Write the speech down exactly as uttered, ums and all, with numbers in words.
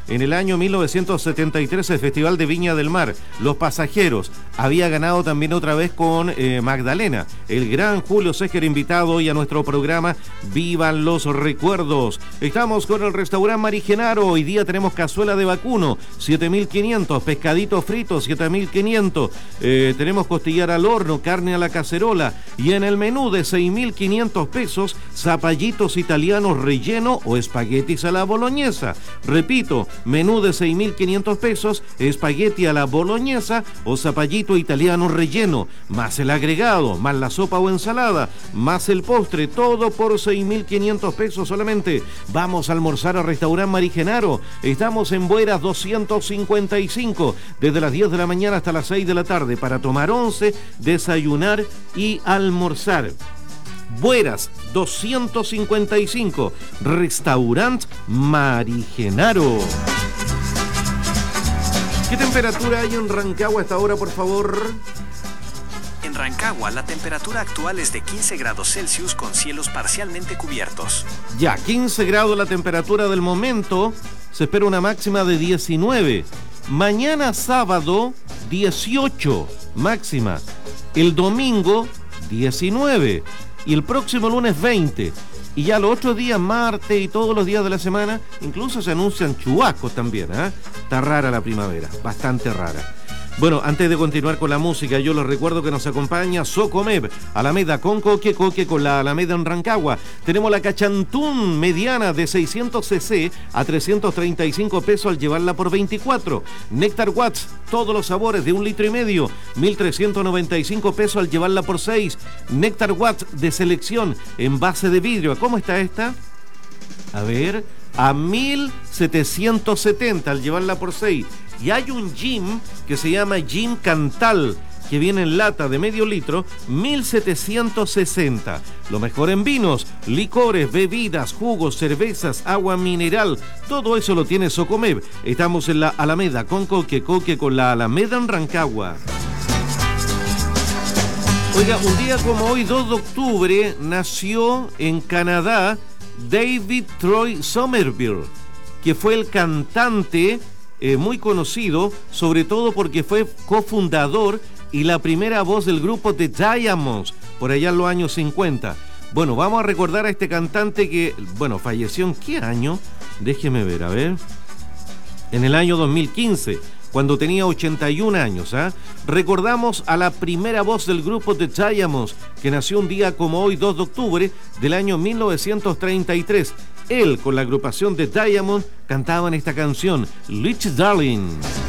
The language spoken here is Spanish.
en el año mil novecientos setenta y tres el Festival de Viña del Mar. Los Pasajeros había ganado también otra vez con eh, Magdalena. El gran Julio Seger invitado hoy a nuestro programa Vivan los Recuerdos. Estamos con el restaurante Mari Genaro. Hoy día tenemos cazuela de vacuno, siete mil quinientos, pescadito frito, siete mil quinientos, eh, tenemos costillar al horno, carne a la cacerola, y en el menú de seis mil quinientos pesos, zapallitos italianos relleno o espaguetis a la boloñesa. Repito, menú de seis mil quinientos pesos, espagueti a la boloñesa o zapallito italiano relleno, más el agregado, más la sopa o ensalada, más el postre, todo por seis mil quinientos pesos solamente. Vamos a almorzar al restaurante Mari Genaro. Estamos en Bueras doscientos cincuenta y cinco, desde las diez de la mañana hasta las seis de la tarde, para tomar once, desayunar y almorzar. Bueras doscientos cincuenta y cinco, Restaurant Mari Genaro. ¿Qué temperatura hay en Rancagua a esta hora, por favor? En Rancagua, la temperatura actual es de quince grados Celsius con cielos parcialmente cubiertos. Ya, quince grados la temperatura del momento. Se espera una máxima de diecinueve. Mañana sábado, dieciocho máxima. El domingo, diecinueve. Y el próximo lunes, veinte. Y ya los otros días, martes y todos los días de la semana, incluso se anuncian chubascos también, ¿eh? Está rara la primavera, bastante rara. Bueno, antes de continuar con la música, yo les recuerdo que nos acompaña Socomev, Alameda con Coque, Coque con la Alameda en Rancagua. Tenemos la cachantún mediana de seiscientos centilitros a trescientos treinta y cinco pesos al llevarla por veinticuatro. Néctar Watts, todos los sabores de un litro y medio, mil trescientos noventa y cinco pesos al llevarla por seis. Néctar Watts de selección, envase de vidrio. ¿Cómo está esta? A ver, a mil setecientos setenta al llevarla por seis. Y hay un gin que se llama Gin Cantal, que viene en lata de medio litro, mil setecientos sesenta. Lo mejor en vinos, licores, bebidas, jugos, cervezas, agua mineral, todo eso lo tiene Socomev. Estamos en la Alameda con Coque, Coque con la Alameda en Rancagua. Oiga, un día como hoy, dos de octubre, nació en Canadá David Troy Somerville, que fue el cantante eh, muy conocido, sobre todo porque fue cofundador y la primera voz del grupo The Diamonds, por allá en los años cincuenta. Bueno, vamos a recordar a este cantante que, bueno, falleció ¿en qué año? Déjeme ver, a ver. En el año dos mil quince, cuando tenía ochenta y un años. ¿eh? Recordamos a la primera voz del grupo The Diamonds, que nació un día como hoy, dos de octubre del año mil novecientos treinta y tres. Él, con la agrupación The Diamonds, cantaban esta canción, Rich Darling.